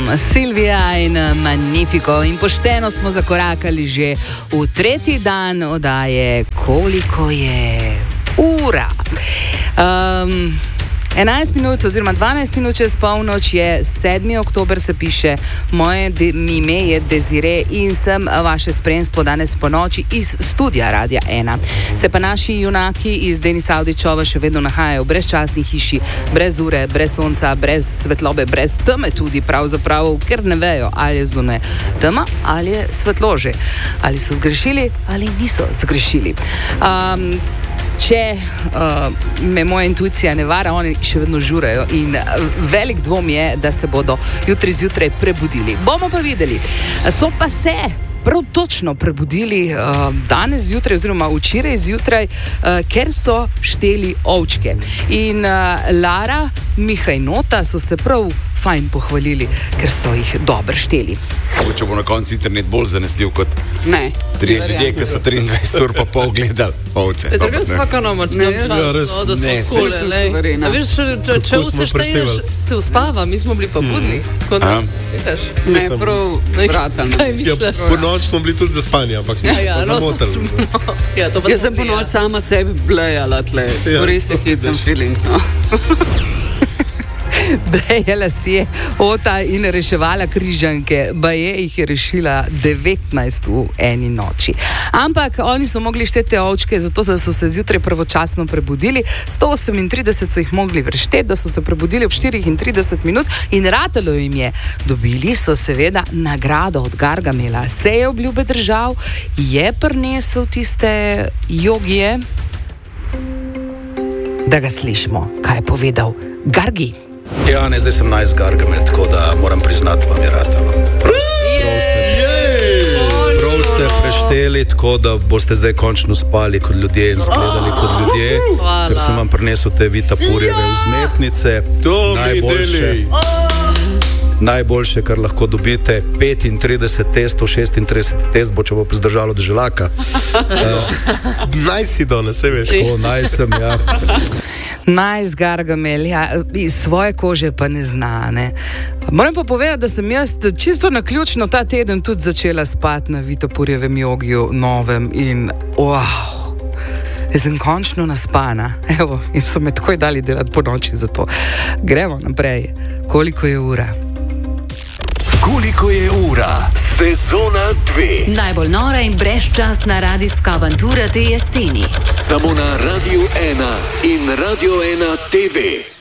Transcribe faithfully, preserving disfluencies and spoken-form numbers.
Silvija in Magnifico. In pošteno smo zakorakali že v tretji dan oddaje Koliko je ura. Um, enajst minut oziroma dvanajst minut čez polnoč je sedmi oktober, se piše. Moje de, ime je Desire in sem vaše spremstvo danes po noči iz studia Radia ena. Se pa naši junaki iz Denisa Avdićova še vedno nahajajo v brezčasni hiši, brez ure, brez sonca, brez svetlobe, brez teme tudi pravzaprav, ker ne vejo, ali je zunaj tema ali je svetlo že. Ali so zgrešili ali niso zgrešili. Um, Če uh, me moja intuicija ne vara, oni še vedno žurajo in velik dvom je, da se bodo jutri zjutraj prebudili. Bomo pa videli. So pa se prav točno prebudili uh, danes zjutraj oziroma včeraj zjutraj, uh, ker so šteli ovčke. In uh, Lara, Miha in Nota so se prav fajn pohvalili, ker so jih dobro šteli. Če bo na koncu internet bolj zanesljiv kot ne, tri ljudje, ki so triindvajset ur pa pol gledali ovce. Je tako svaka noč, ne, da smo kule. A veš, če ovce šteješ, te uspava, mi smo bili pa budni. Ne, prav vratan. Kaj misliš? Po noč smo bili tudi za spanje, ampak smo se zamotali. Jaz sem po noč sama sebi blejala tle. Res je hecen feeling. Blejala si je Ota in reševala križanke. Baje jih je rešila devetnajst v eni noči. Ampak oni so mogli šteti ovčke, zato so se zjutraj pravočasno prebudili. sto osemintrideset so jih mogli vršteti, da so se prebudili ob štiriintrideset minut in ratalo jim je. Dobili so seveda nagrado od Gargamela. Se je obljube držal, je prinesel tiste jogije. Da ga slišimo, kaj je povedal Gargi. Ja, ne, zdaj sem najs Gargamel, tako da moram priznati, vam je ratalo. Prav ste prešteli, tako da boste zdaj končno spali kot ljudje in zgledali kot ljudje, ker sem vam prinesel te vitapurjeve vzmetnice. Najboljše, najboljše, kar lahko dobite, petintrideset testov, šestintrideset test bo, če bo zdržalo do želaka. Naj si danes, se veš. Tako, naj sem, ja. Najs Gargamel, ja, iz svoje kože pa ne zna, ne. Moram pa povedati, da sem jaz čisto naključno ta teden tudi začela spati na vitapurjevem jogiju novem in wow, jaz sem končno naspana, evo, in so me takoj dali delati po noči za to. Gremo naprej. Koliko je ura? Koliko je ura? Sezona dve. Najbolj nora in brezčasna radijska avantura te jeseni. Samo na Radio ena in Radio ena T V.